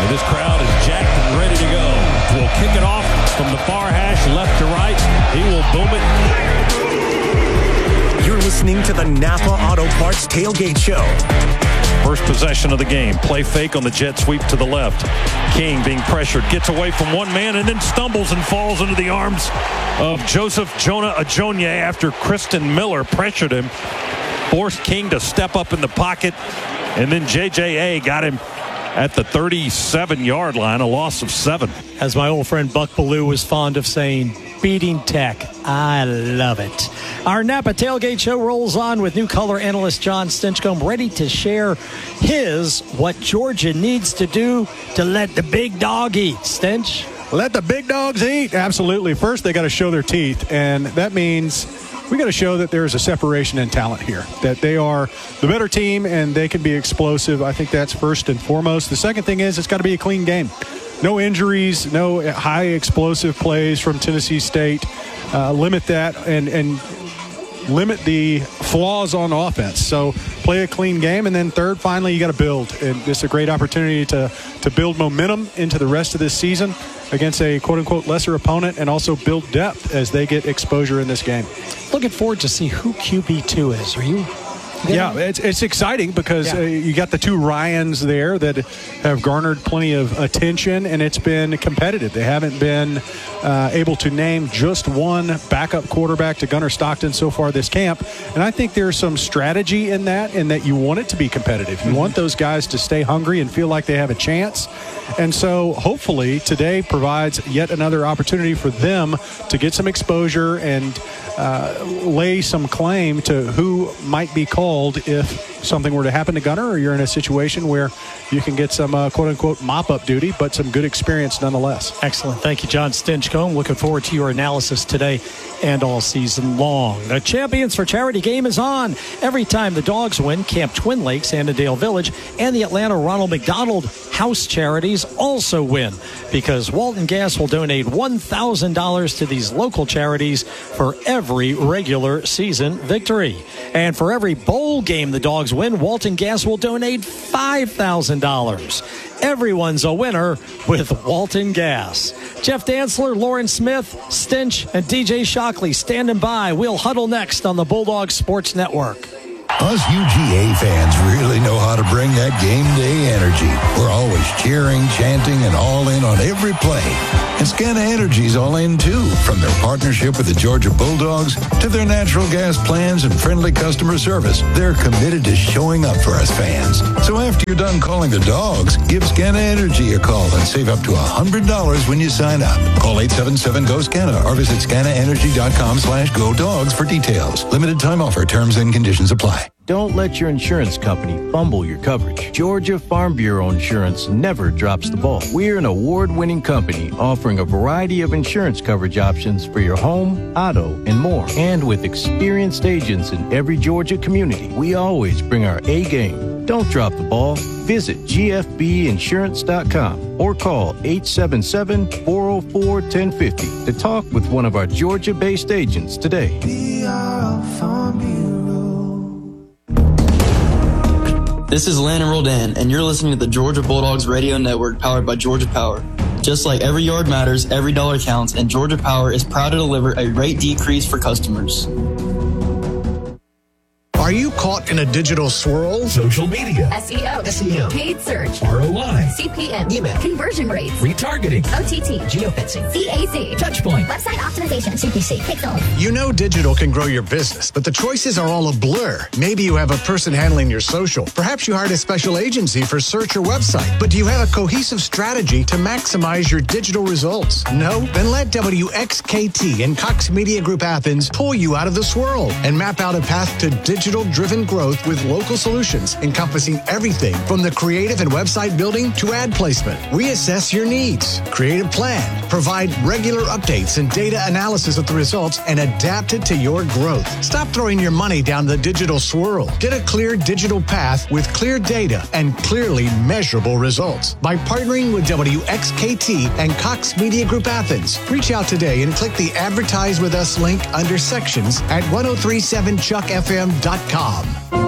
And this crowd is jacked and ready to go. Will kick it off from the far hash, left to right. He will boom it. You're listening to the Napa Auto Parts Tailgate Show. First possession of the game. Play fake on the jet sweep to the left. King being pressured. Gets away from one man and then stumbles and falls into the arms of Joseph Jonah Ajonye after Kristen Miller pressured him. Forced King to step up in the pocket. And then JJA got him at the 37-yard line, a loss of 7. As my old friend Buck Ballou was fond of saying, beating tech. I love it. Our Napa Tailgate Show rolls on with new color analyst John Stinchcomb ready to share his what Georgia needs to do to let the big dog eat. Stinch? Let the big dogs eat. Absolutely. First, they got to show their teeth, and that means we got to show that there is a separation in talent here, that they are the better team and they can be explosive. I think that's first and foremost. The second thing is it's got to be a clean game. No injuries, no high explosive plays from Tennessee State. Limit that and limit the flaws on offense. So play a clean game. And then third, finally, you got to build. And it's a great opportunity to build momentum into the rest of this season against a quote-unquote lesser opponent and also build depth as they get exposure in this game. Looking forward to see who QB2 is. Are you? Yeah, it's exciting because you got the two Ryans there that have garnered plenty of attention, and it's been competitive. They haven't been able to name just one backup quarterback to Gunnar Stockton so far this camp, and I think there's some strategy in that you want it to be competitive. You want those guys to stay hungry and feel like they have a chance, and so hopefully today provides yet another opportunity for them to get some exposure and lay some claim to who might be called if something were to happen to Gunnar, or you're in a situation where you can get some quote-unquote mop-up duty, but some good experience nonetheless. Excellent. Thank you, John Stinchcomb. Looking forward to your analysis today and all season long. The Champions for Charity game is on. Every time the Dogs win, Camp Twin Lakes, Annandale Village, and the Atlanta Ronald McDonald House Charities also win, because Walton Gas will donate $1,000 to these local charities for every regular season victory. And for every bowl game the Dogs win, Walton Gas will donate $5,000. Everyone's a winner with Walton Gas. Jeff Dantzler, Lauren Smith, Stinch, and DJ Shockley standing by. We'll huddle next on the Bulldog Sports Network. Us UGA fans really know how to bring that game day energy. We're always cheering, chanting, and all in on every play. And Scana Energy's all in, too. From their partnership with the Georgia Bulldogs to their natural gas plans and friendly customer service, they're committed to showing up for us fans. So after you're done calling the Dogs, give Scana Energy a call and save up to $100 when you sign up. Call 877-GO-SCANA or visit scanaenergy.com/GoDogs for details. Limited time offer. Terms and conditions apply. Don't let your insurance company fumble your coverage. Georgia Farm Bureau Insurance never drops the ball. We're an award-winning company offering a variety of insurance coverage options for your home, auto, and more. And with experienced agents in every Georgia community, we always bring our A game. Don't drop the ball. Visit gfbinsurance.com or call 877-404-1050 to talk with one of our Georgia-based agents today. This is Landon Roldan, and you're listening to the Georgia Bulldogs Radio Network, powered by Georgia Power. Just like every yard matters, every dollar counts, and Georgia Power is proud to deliver a rate decrease for customers. Are you caught in a digital swirl? Social media, SEO, paid search, ROI, CPM, email, conversion rates, retargeting, OTT, geofencing, CAC, Touchpoint, website optimization, CPC, Pixel. You know digital can grow your business, but the choices are all a blur. Maybe you have a person handling your social. Perhaps you hired a special agency for search or website. But do you have a cohesive strategy to maximize your digital results? No? Then let WXKT and Cox Media Group Athens pull you out of the swirl and map out a path to digital-driven growth with local solutions encompassing everything from the creative and website building to ad placement. We assess your needs, create a plan, provide regular updates and data analysis of the results, and adapt it to your growth. Stop throwing your money down the digital swirl. Get a clear digital path with clear data and clearly measurable results. By partnering with WXKT and Cox Media Group Athens, reach out today and click the Advertise with Us link under Sections at 1037chuckfm.com.